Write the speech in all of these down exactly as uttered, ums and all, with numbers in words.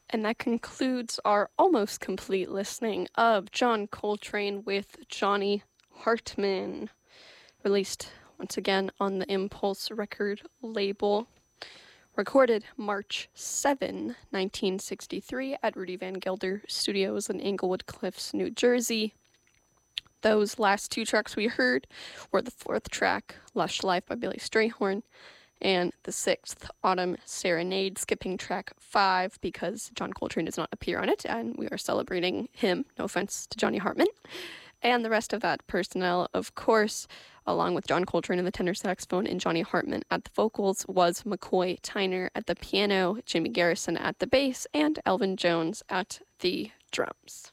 And that concludes our almost complete listening of John Coltrane with Johnny Hartman, released once again on the Impulse record label. Recorded March seventh, nineteen sixty-three at Rudy Van Gelder Studios in Englewood Cliffs, New Jersey. Those last two tracks we heard were the fourth track, Lush Life by Billy Strayhorn, and the sixth, Autumn Serenade, skipping track five because John Coltrane does not appear on it, and we are celebrating him, no offense to Johnny Hartman. And the rest of that personnel, of course, along with John Coltrane and the tenor saxophone and Johnny Hartman at the vocals, was McCoy Tyner at the piano, Jimmy Garrison at the bass, and Elvin Jones at the drums.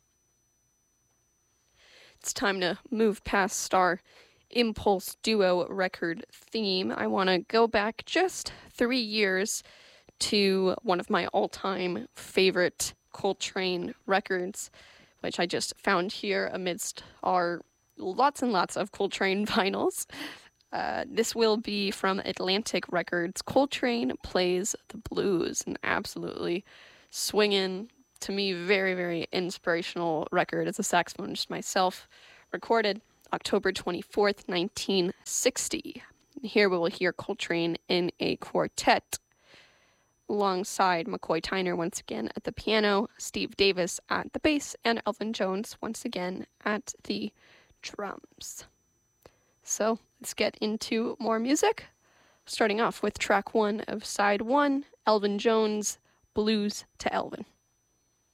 It's time to move past our Impulse duo record theme. I want to go back just three years to one of my all-time favorite Coltrane records, which I just found here amidst our lots and lots of Coltrane vinyls. Uh, this will be from Atlantic Records. Coltrane Plays the Blues, an absolutely swinging, to me, very, very inspirational record as a saxophonist myself. Recorded October twenty-fourth, nineteen sixty. Here we will hear Coltrane in a quartet alongside McCoy Tyner once again at the piano, Steve Davis at the bass, and Elvin Jones once again at the drums. So let's get into more music. Starting off with track one of side one, Elvin Jones, Blues to Elvin.